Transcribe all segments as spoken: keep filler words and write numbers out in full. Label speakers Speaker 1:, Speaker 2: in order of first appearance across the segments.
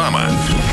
Speaker 1: Мама.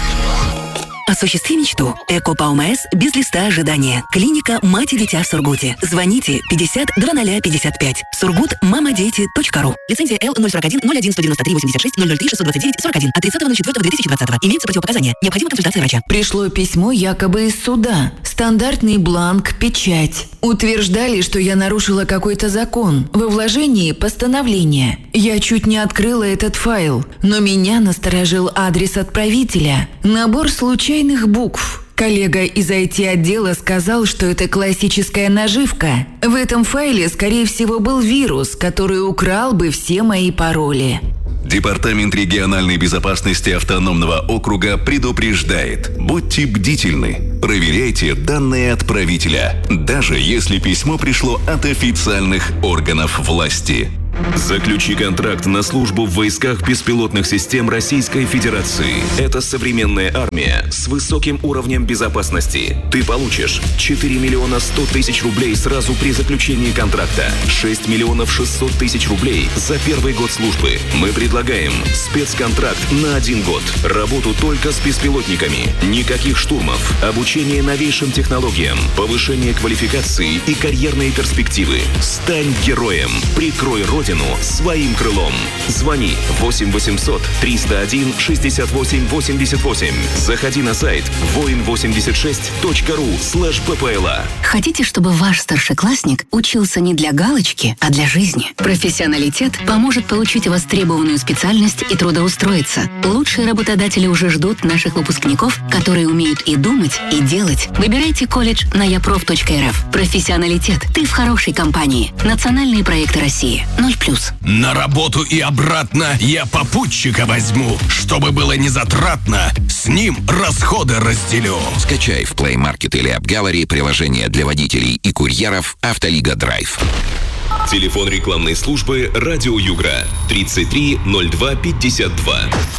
Speaker 2: Осуществи мечту. Эко-ПАОМС без листа ожидания. Клиника «Мать и дитя» в Сургуте. Звоните пятьдесят двадцать пятьдесят пять. Сургут мамадети точка ру. Лицензия Л ноль сорок один ноль один сто девяносто три восемьдесят шесть ноль ноль три шестьсот двадцать девять сорок один от тридцатого ноль четвёртого две тысячи двадцатого. Имеются противопоказания. Необходима консультация врача.
Speaker 3: Пришло письмо якобы из суда. Стандартный бланк, печать. Утверждали, что я нарушила какой-то закон. Во вложении постановления. Я чуть не открыла этот файл, но меня насторожил адрес отправителя. Набор случайных букв. Коллега из ай ти-отдела сказал, что это классическая наживка. В этом файле, скорее всего, был вирус, который украл бы все мои пароли.
Speaker 4: Департамент региональной безопасности автономного округа предупреждает: будьте бдительны, проверяйте данные отправителя, даже если письмо пришло от официальных органов власти. Заключи контракт на службу в войсках беспилотных систем Российской Федерации. Это современная армия с высоким уровнем безопасности. Ты получишь четыре миллиона сто тысяч рублей сразу при заключении контракта, шесть миллионов шестьсот тысяч рублей за первый год службы. Мы предлагаем спецконтракт на один год, работу только с беспилотниками, никаких штурмов, обучение новейшим технологиям, повышение квалификации и карьерные перспективы. Стань героем, прикрой родину своим крылом. Звони восемь восемьсот триста один шестьдесят восемь восемьдесят восемь. Заходи на сайт воин восемьдесят шесть точка ру слэш ппла.
Speaker 5: Хотите, чтобы ваш старшеклассник учился не для галочки, а для жизни? Профессионалитет поможет получить востребованную специальность и трудоустроиться. Лучшие работодатели уже ждут наших выпускников, которые умеют и думать, и делать. Выбирайте колледж на япроф точка эр эф. Профессионалитет. Ты в хорошей компании. Национальные проекты России. Ноль плюс.
Speaker 6: На работу и обратно я попутчика возьму, чтобы было не затратно. С ним расходы разделю.
Speaker 1: Скачай в Play Market или App Gallery приложение для водителей и курьеров «Автолига Драйв».
Speaker 4: Телефон рекламной службы «Радио Югра» тридцать три ноль два пятьдесят два.